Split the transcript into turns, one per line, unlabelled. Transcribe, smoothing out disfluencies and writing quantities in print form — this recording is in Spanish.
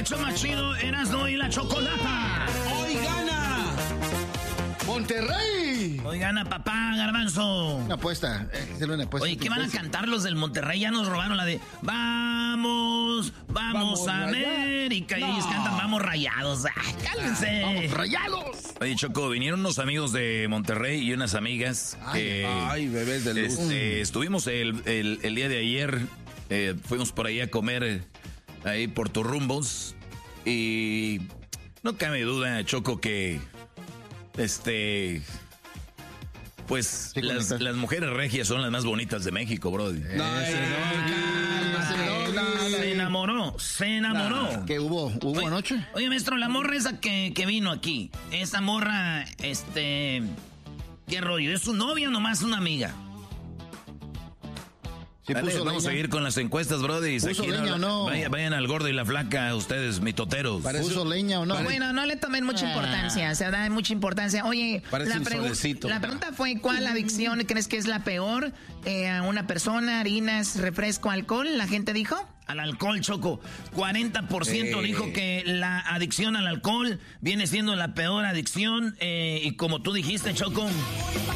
show más chido, Erasmo y la Chocolata.
¡Hoy gana Monterrey!
Hoy gana papá, Garbanzo.
Una apuesta.
Oye, ¿qué van a cantar los del Monterrey? Ya nos robaron la de Vamos a América. No. Y ellos cantan Vamos Rayados. ¡Ay, cálmense!
¡Vamos Rayados!
Oye, Choco, vinieron unos amigos de Monterrey y unas amigas.
Ay, bebés de luz.
Estuvimos el día de ayer, fuimos por ahí a comer ahí por Turrumbos. Y no cabe duda, Choco, que pues sí, las mujeres regias son las más bonitas de México, bro.
Se enamoró.
¿Qué hubo? ¿Hubo anoche?
Oye, maestro, la morra esa que vino aquí, esa morra, ¿qué rollo? ¿Es su novia o nomás una amiga?
Sí, vale, vamos a seguir con las encuestas, brody.
¿Puso leña o no?
Vayan al gordo y la flaca, ustedes, mitoteros.
¿Puso leña o no?
Bueno, no le tomen mucha importancia, se da mucha importancia. Oye, la pregunta fue, ¿cuál adicción crees que es la peor a una persona? ¿Harinas, refresco, alcohol? ¿La gente dijo?
Al alcohol, Choco. 40% dijo que la adicción al alcohol viene siendo la peor adicción. Y como tú dijiste, Choco,